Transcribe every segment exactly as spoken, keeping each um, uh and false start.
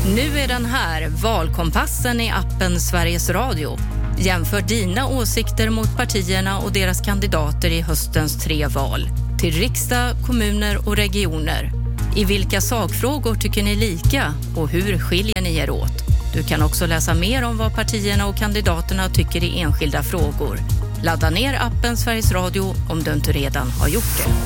Nu är den här, valkompassen i appen Sveriges Radio. Jämför dina åsikter mot partierna och deras kandidater i höstens tre val. Till riksdag, kommuner och regioner. I vilka sakfrågor tycker ni lika och hur skiljer ni er åt? Du kan också läsa mer om vad partierna och kandidaterna tycker i enskilda frågor. Ladda ner appen Sveriges Radio om du inte redan har gjort det.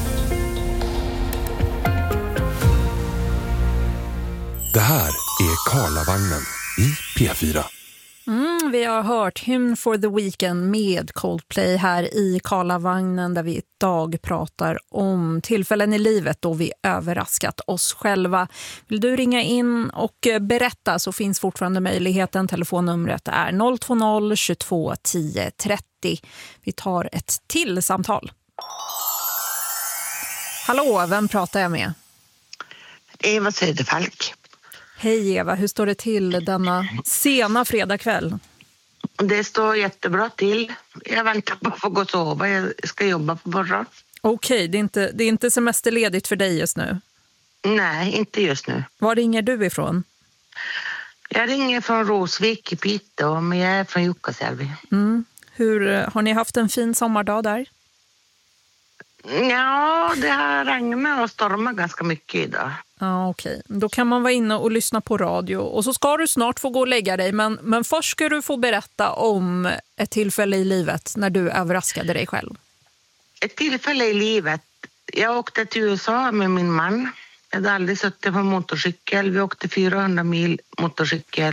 Det här är Karlavagnen i P fyra. Mm, vi har hört Hymn for the Weekend med Coldplay här i Karlavagnen, där vi idag pratar om tillfällen i livet då vi överraskat oss själva. Vill du ringa in och berätta så finns fortfarande möjligheten. Telefonnumret är noll två noll tjugotvå tio trettio. Vi tar ett till samtal. Hallå, vem pratar jag med? Eva Söderfalk. Hej Eva, hur står det till denna sena fredagkväll? Det står jättebra till. Jag väntar på att få gå och sova. Jag ska jobba på morgon. Okej, det är inte, det är inte semesterledigt för dig just nu? Nej, inte just nu. Var ringer du ifrån? Jag ringer från Rosvik i Piteå, men jag är från Jukkasjärvi. Mm. Hur, har ni haft en fin sommardag där? Ja, det har regnat och stormat ganska mycket idag. Ja, okej. Då kan man vara inne och lyssna på radio. Och så ska du snart få gå och lägga dig. Men, men först ska du få berätta om ett tillfälle i livet när du överraskade dig själv. Ett tillfälle i livet. Jag åkte till U S A med min man. Jag hade aldrig suttit på motorcykel. Vi åkte fyrahundra mil motorcykel.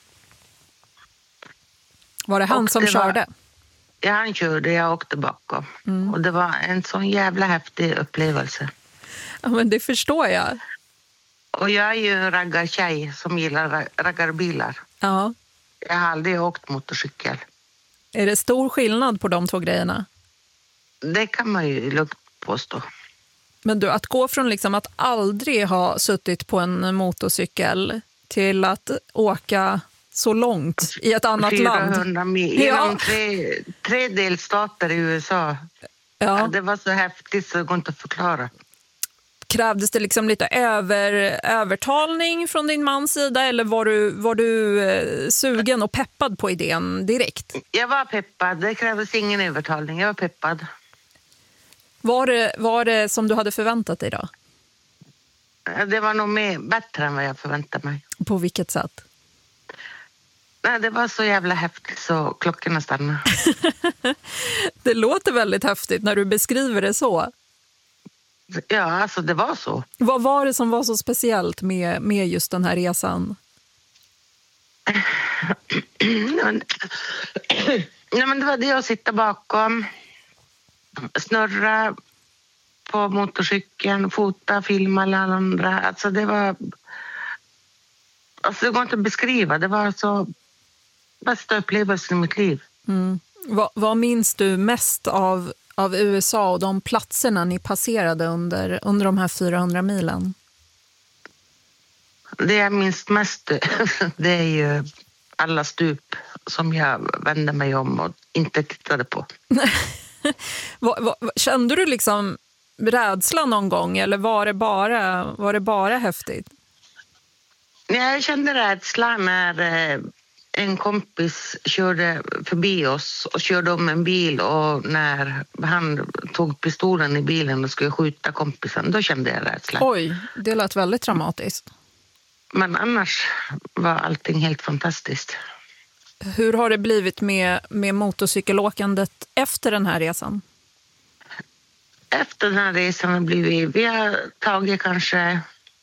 Var det han och som det körde? Var... Ja, han körde. Jag åkte bakom. Mm. Och det var en sån jävla häftig upplevelse. Ja, men det förstår jag. Och jag är ju en raggartjej som gillar raggarbilar. Ja. Jag har aldrig åkt motorcykel. Är det stor skillnad på de två grejerna? Det kan man ju lugnt påstå. Men du, att gå från liksom att aldrig ha suttit på en motorcykel till att åka så långt i ett annat land. fyrahundra mil genom ja. tre, tre delstater i U S A. Ja. Ja, det var så häftigt så det går inte att förklara. Krävdes det liksom lite över, övertalning från din mans sida eller var du, var du eh, sugen och peppad på idén direkt? Jag var peppad, det krävdes ingen övertalning, jag var peppad. Var det, var det som du hade förväntat dig då? Det var nog mer, bättre än vad jag förväntade mig. På vilket sätt? Nej, det var så jävla häftigt så klockorna stannade. Det låter väldigt häftigt när du beskriver det så. Ja, alltså det var så. Vad var det som var så speciellt med, med just den här resan? Nej, men det var det att sitta bakom, snurra på motorcykeln, fota, filma alla andra. Alltså det var... Alltså det går inte att beskriva. Det var så bästa upplevelsen i mitt liv. Mm. Vad, vad minns du mest av, av U S A och de platserna ni passerade under, under de här fyrahundra milen? Det jag minns mest det är ju alla stup som jag vände mig om och inte tittade på. vad, vad, kände du liksom rädsla någon gång eller var det bara, var det bara häftigt? Jag kände rädsla när en kompis körde förbi oss och körde om en bil och när han tog pistolen i bilen och skulle skjuta kompisen, då kände jag rädsla. Oj, det lät väldigt dramatiskt. Men annars var allting helt fantastiskt. Hur har det blivit med, med motorcykelåkandet efter den här resan? Efter den här resan har blivit, vi har tagit kanske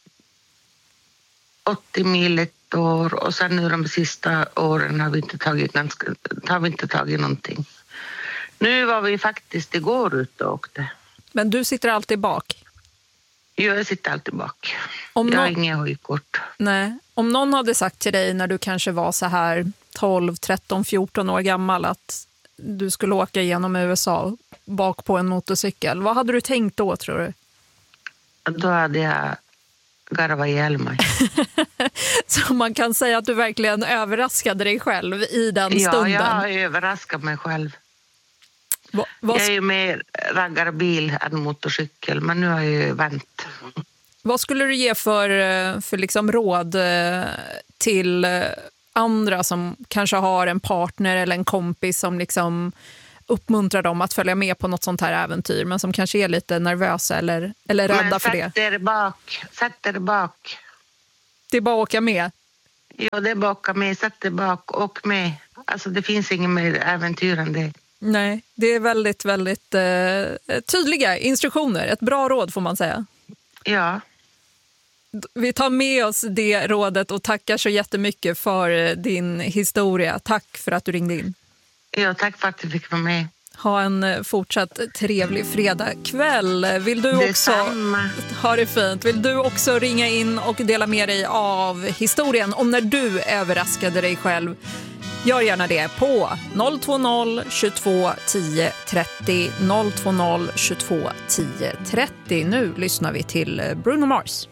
åttio mil ett år och sen nu de sista åren har vi inte tagit, ganska, har vi inte tagit någonting. Nu var vi faktiskt igår ute och åkte. Men du sitter alltid bak? Jag sitter alltid bak. Om jag har någon... ingen höjkort. Nej. Om någon hade sagt till dig när du kanske var så här tolv, tretton, fjorton år gammal att du skulle åka genom U S A bak på en motorcykel, vad hade du tänkt då tror du? Då hade jag garvat ihjäl mig. Så man kan säga att du verkligen överraskade dig själv i den ja, stunden? Ja, jag har överraskat mig själv. Va, va... Jag är ju mer raggarbil än motorcykel, men nu har jag ju vänt. Vad skulle du ge för, för liksom råd till andra som kanske har en partner eller en kompis som liksom uppmuntrar dem att följa med på något sånt här äventyr, men som kanske är lite nervösa eller, eller rädda men för det? Sätt er bak, sätt er bak. Det är bara att åka med? Ja, det är bara att åka med, sätt er bak, åk med. Alltså det finns inget mer äventyr än det. Nej, det är väldigt, väldigt eh, tydliga instruktioner. Ett bra råd får man säga. Ja. Vi tar med oss det rådet och tackar så jättemycket för din historia. Tack för att du ringde in. Ja, tack för att du fick vara med. Ha en fortsatt trevlig fredagkväll. Vill du också ha det fint? Vill du också ringa in och dela med dig av historien om när du överraskade dig själv? Gör gärna det på noll två noll tjugotvå tio trettio noll två noll tjugotvå tio trettio. Nu lyssnar vi till Bruno Mars.